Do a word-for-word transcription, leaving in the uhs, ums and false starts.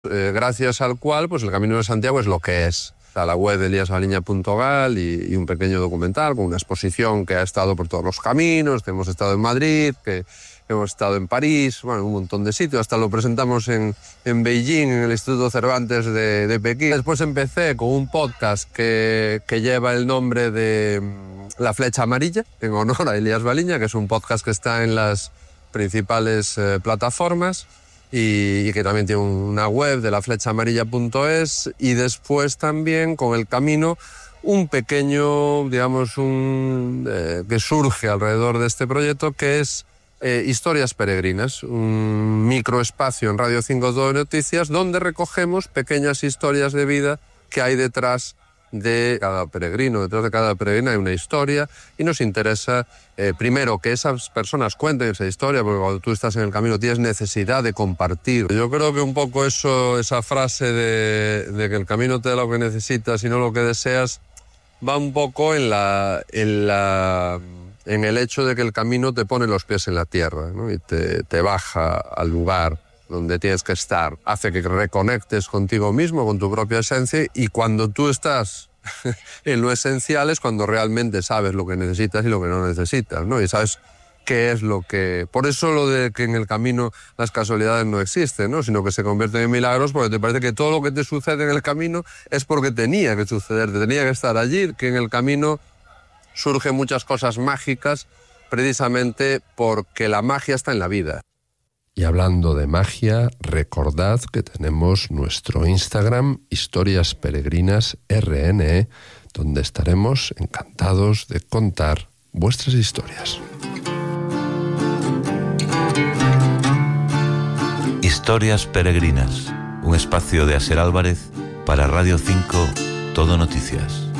eh, gracias al cual pues el Camino de Santiago es lo que es. Está la web de elias baliña punto gal y, y un pequeño documental con una exposición que ha estado por todos los caminos, que hemos estado en Madrid, que hemos estado en París, bueno, un montón de sitios, hasta lo presentamos en, en Beijing, en el Instituto Cervantes de, de Pekín. Después empecé con un podcast que, que lleva el nombre de La Flecha Amarilla, en honor a Elías Baliña, que es un podcast que está en las principales eh, plataformas. Y, y que también tiene una web de la flecha amarilla punto es, y después también con el camino un pequeño, digamos, un eh, que surge alrededor de este proyecto, que es eh, Historias Peregrinas, un microespacio en Radio cinco Todo Noticias donde recogemos pequeñas historias de vida que hay detrás de cada peregrino. Detrás de cada peregrino hay una historia y nos interesa eh, primero que esas personas cuenten esa historia, porque cuando tú estás en el camino tienes necesidad de compartir. Yo creo que un poco eso, esa frase de, de que el camino te da lo que necesitas y no lo que deseas, va un poco en la, en la, en el hecho de que el camino te pone los pies en la tierra, ¿no? Y te, te baja al lugar donde tienes que estar, hace que reconectes contigo mismo, con tu propia esencia, y cuando tú estás en lo esencial es cuando realmente sabes lo que necesitas y lo que no necesitas, ¿no? Y sabes qué es lo que... Por eso lo de que en el camino las casualidades no existen, ¿no? Sino que se convierten en milagros, porque te parece que todo lo que te sucede en el camino es porque tenía que suceder, tenía que estar allí, que en el camino surgen muchas cosas mágicas precisamente porque la magia está en la vida. Y hablando de magia, recordad que tenemos nuestro Instagram, Historias Peregrinas R N E, donde estaremos encantados de contar vuestras historias. Historias Peregrinas, un espacio de Aser Álvarez para Radio cinco Todo Noticias.